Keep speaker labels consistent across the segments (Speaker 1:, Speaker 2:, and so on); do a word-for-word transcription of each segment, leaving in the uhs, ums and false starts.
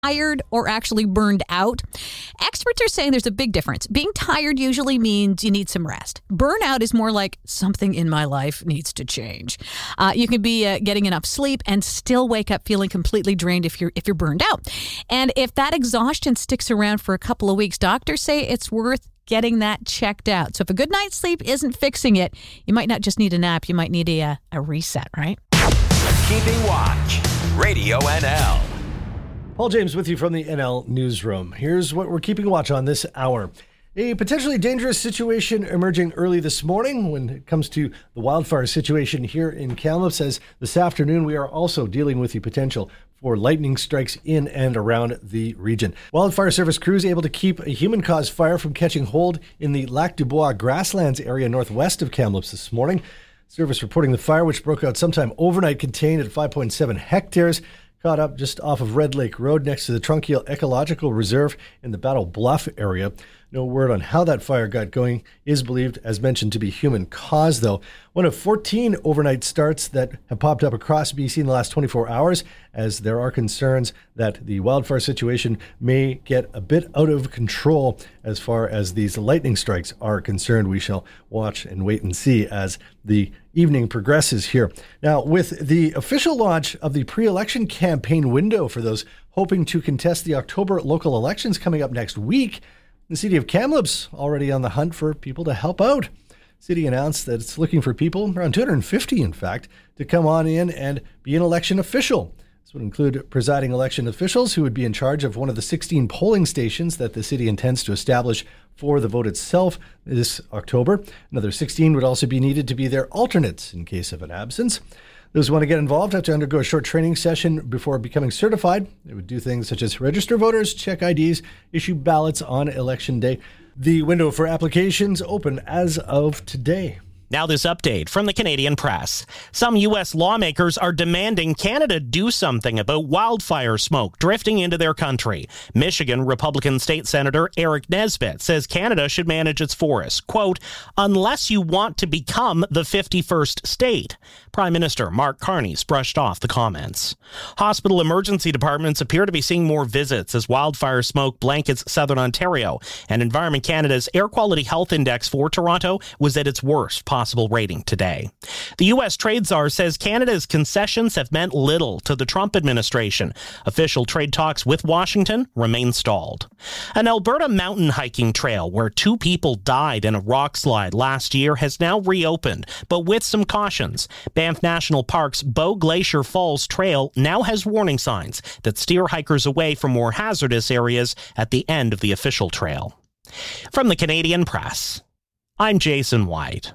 Speaker 1: tired or actually burned out? Experts are saying there's a big difference. Being tired usually means you need some rest. Burnout is more like something in my life needs to change. Uh, you can be uh, getting enough sleep and still wake up feeling completely drained if you're if you're burned out. And if that exhaustion sticks around for a couple of weeks, doctors say it's worth getting that checked out. So if a good night's sleep isn't fixing it, you might not just need a nap, you might need a, a reset, right?
Speaker 2: Keeping Watch, Radio N L.
Speaker 3: Paul James with you from the N L Newsroom. Here's what we're keeping watch on this hour. A potentially dangerous situation emerging early this morning when it comes to the wildfire situation here in Kamloops. As this afternoon, we are also dealing with the potential for lightning strikes in and around the region. Wildfire service crews able to keep a human-caused fire from catching hold in the Lac du Bois grasslands area northwest of Kamloops this morning. Service reporting the fire, which broke out sometime overnight, contained at five point seven hectares, caught up just off of Red Lake Road next to the Trunkiel Ecological Reserve in the Battle Bluff area. No word on how that fire got going. Is believed, as mentioned, to be human caused, though. One of fourteen overnight starts that have popped up across B C in the last twenty-four hours, as there are concerns that the wildfire situation may get a bit out of control as far as these lightning strikes are concerned. We shall watch and wait and see as the evening progresses here. Now, with the official launch of the pre-election campaign window for those hoping to contest the October local elections coming up next week, the City of Kamloops already on the hunt for people to help out. The city announced that it's looking for people, around two hundred fifty in fact, to come on in and be an election official. This would include presiding election officials who would be in charge of one of the sixteen polling stations that the city intends to establish for the vote itself this October. Another sixteen would also be needed to be their alternates in case of an absence. Those who want to get involved have to undergo a short training session before becoming certified. They would do things such as register voters, check I Ds, issue ballots on election day. The window for applications open as of today.
Speaker 4: Now this update from the Canadian Press. Some U S lawmakers are demanding Canada do something about wildfire smoke drifting into their country. Michigan Republican State Senator Eric Nesbitt says Canada should manage its forests, quote, unless you want to become the fifty-first state. Prime Minister Mark Carney's brushed off the comments. Hospital emergency departments appear to be seeing more visits as wildfire smoke blankets southern Ontario, and Environment Canada's Air Quality Health Index for Toronto was at its worst possible possible rating today. The U S trade czar says Canada's concessions have meant little to the Trump administration. Official trade talks with Washington remain stalled. An Alberta mountain hiking trail where two people died in a rock slide last year has now reopened, but with some cautions. Banff National Park's Bow Glacier Falls Trail now has warning signs that steer hikers away from more hazardous areas at the end of the official trail. From the Canadian Press, I'm Jason White.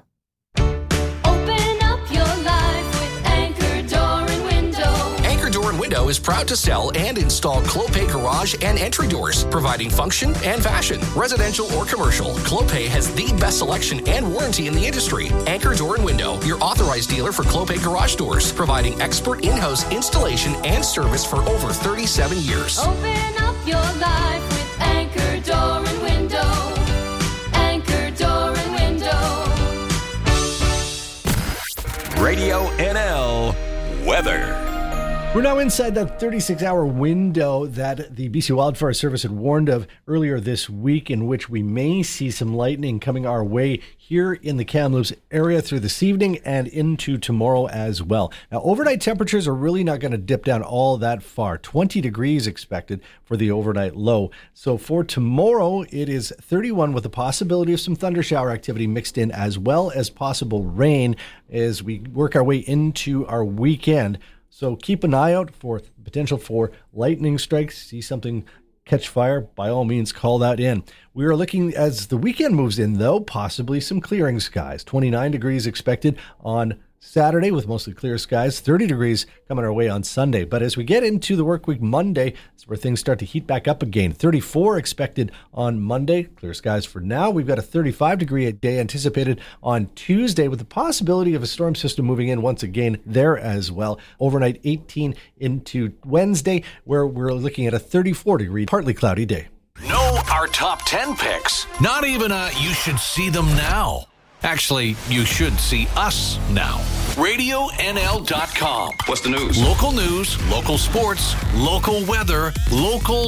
Speaker 2: Window is proud to sell and install Clopay garage and entry doors, providing function and fashion. Residential or commercial, Clopay has the best selection and warranty in the industry. Anchor Door and Window, your authorized dealer for Clopay garage doors, providing expert in-house installation and service for over thirty-seven years.
Speaker 5: Open up your life with Anchor Door and Window. Anchor Door and Window.
Speaker 2: Radio N L Weather.
Speaker 3: We're now inside that thirty-six hour window that the B C Wildfire Service had warned of earlier this week, in which we may see some lightning coming our way here in the Kamloops area through this evening and into tomorrow as well. Now, overnight temperatures are really not going to dip down all that far. twenty degrees expected for the overnight low. So for tomorrow, it is thirty-one with the possibility of some thunder shower activity mixed in, as well as possible rain as we work our way into our weekend. So keep an eye out for potential for lightning strikes. See something catch fire, by all means, call that in. We are looking, as the weekend moves in, though, possibly some clearing skies. twenty-nine degrees expected on Saturday with mostly clear skies, thirty degrees coming our way on Sunday. But as we get into the work week Monday, that's where things start to heat back up again. thirty-four expected on Monday, clear skies for now. We've got a thirty-five degree day anticipated on Tuesday with the possibility of a storm system moving in once again there as well. Overnight eighteen into Wednesday, where we're looking at a thirty-four degree, partly cloudy day.
Speaker 2: Know our top ten picks.
Speaker 6: Not even a you should see them now. Actually, you should see us now. radio N L dot com.
Speaker 2: What's the news?
Speaker 6: Local news, local sports, local weather, local